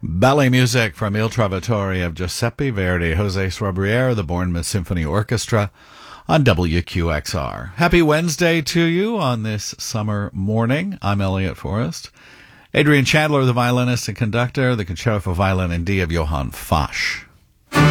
Ballet music from Il Trovatore of Giuseppe Verdi, Jose Sobriere, the Bournemouth Symphony Orchestra on WQXR. Happy Wednesday to you on this summer morning. I'm Elliot Forrest. Adrian Chandler, the violinist and conductor, the Concerto for Violin in D of Johann Fasch.